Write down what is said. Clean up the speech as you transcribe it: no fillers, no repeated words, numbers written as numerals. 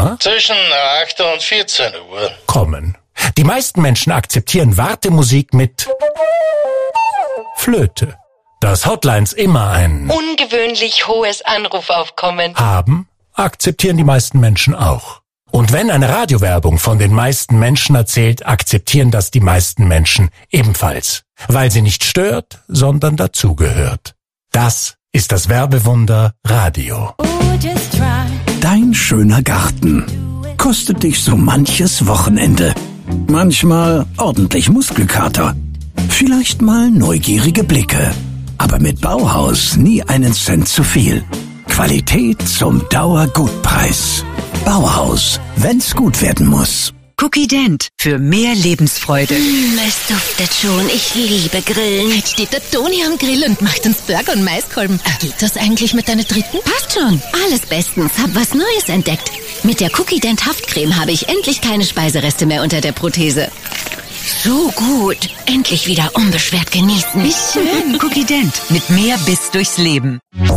Immer zwischen 8 und 14 Uhr kommen. Die meisten Menschen akzeptieren Wartemusik mit Flöte. Dass Hotlines immer ein ungewöhnlich hohes Anrufaufkommen haben, akzeptieren die meisten Menschen auch. Und wenn eine Radiowerbung von den meisten Menschen erzählt, akzeptieren das die meisten Menschen ebenfalls. Weil sie nicht stört, sondern dazugehört. Das ist das Werbewunder Radio. Dein schöner Garten kostet dich so manches Wochenende. Manchmal ordentlich Muskelkater. Vielleicht mal neugierige Blicke. Aber mit Bauhaus nie einen Cent zu viel. Qualität zum Dauergutpreis. Bauhaus, wenn's gut werden muss. Cookie Dent für mehr Lebensfreude. Es duftet schon. Ich liebe Grillen. Jetzt steht der Toni am Grill und macht uns Burger und Maiskolben. Geht das eigentlich mit deiner dritten? Passt schon. Alles bestens. Hab was Neues entdeckt. Mit der Cookie Dent Haftcreme habe ich endlich keine Speisereste mehr unter der Prothese. So gut. Endlich wieder unbeschwert genießen. Wie schön. Cookie Dent mit mehr Biss durchs Leben.